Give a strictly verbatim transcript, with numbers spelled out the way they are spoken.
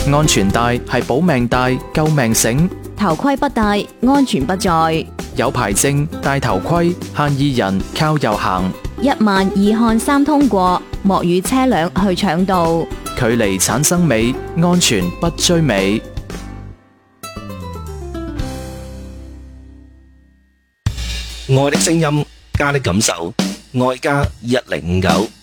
安全帶係保命帶、救命繩。 頭盔不戴，安全不在。 有牌證戴頭盔，限二人靠右行。 一慢二看三通過，莫與車輛去搶道。 距離產生美，安全不追尾。 愛的聲音，加的感受，愛家一零五九。